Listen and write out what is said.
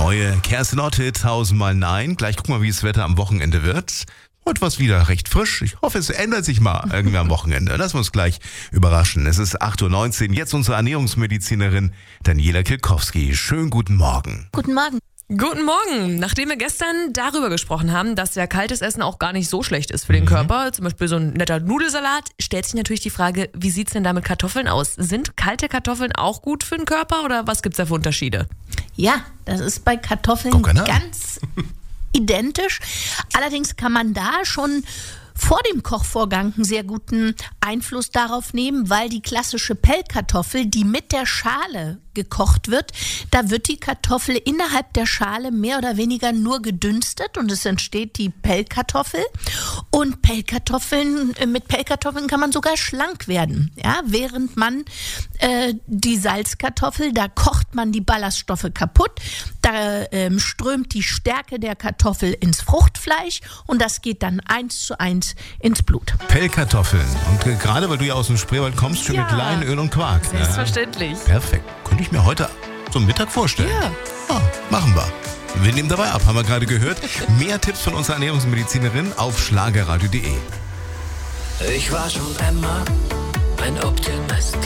neue Kerstin Ott-Hit, 1000-mal Nein. Gleich gucken wir, wie das Wetter am Wochenende wird. Heute war es wieder recht frisch. Ich hoffe, es ändert sich mal irgendwie am Wochenende. Lassen wir uns gleich überraschen. Es ist 8.19 Uhr. Jetzt unsere Ernährungsmedizinerin Daniela Kilkowski. Schönen guten Morgen. Guten Morgen. Guten Morgen. Nachdem wir gestern darüber gesprochen haben, dass ja kaltes Essen auch gar nicht so schlecht ist für den Körper, zum Beispiel so ein netter Nudelsalat, stellt sich natürlich die Frage, wie sieht's denn da mit Kartoffeln aus? Sind kalte Kartoffeln auch gut für den Körper oder was gibt's da für Unterschiede? Ja, das ist bei Kartoffeln ganz identisch. Allerdings kann man da schon vor dem Kochvorgang einen sehr guten Einfluss darauf nehmen, weil die klassische Pellkartoffel, die mit der Schale gekocht wird, da wird die Kartoffel innerhalb der Schale mehr oder weniger nur gedünstet und es entsteht die Pellkartoffel. Und mit Pellkartoffeln kann man sogar schlank werden. Ja, während man die Salzkartoffel, da kocht man die Ballaststoffe kaputt, da strömt die Stärke der Kartoffel ins Fruchtfleisch und das geht dann 1:1 ins Blut. Pellkartoffeln. Und gerade weil du ja aus dem Spreewald kommst, schön mit Leinöl und Quark. Selbstverständlich. Perfekt. Könnte ich mir heute zum Mittag vorstellen. Ja. Machen wir. Wir nehmen dabei ab, haben wir gerade gehört. Mehr Tipps von unserer Ernährungsmedizinerin auf schlagerradio.de. Ich war schon einmal ein Optimist.